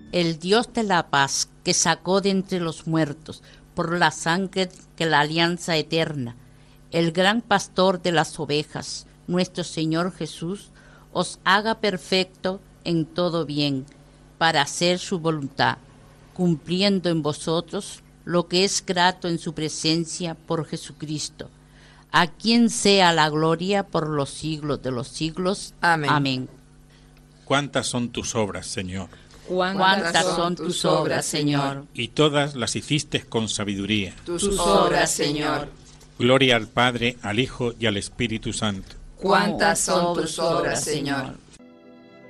el Dios de la paz, que sacó de entre los muertos por la sangre que la alianza eterna, el gran pastor de las ovejas, nuestro Señor Jesús, os haga perfecto en todo bien, para hacer su voluntad, cumpliendo en vosotros lo que es grato en su presencia por Jesucristo, a quien sea la gloria por los siglos de los siglos. Amén. Amén. ¿Cuántas son tus obras, Señor? ¿Cuántas son tus obras, Señor? Y todas las hiciste con sabiduría. Tus obras, Señor. Gloria al Padre, al Hijo y al Espíritu Santo. ¿Cuántas son tus obras, Señor?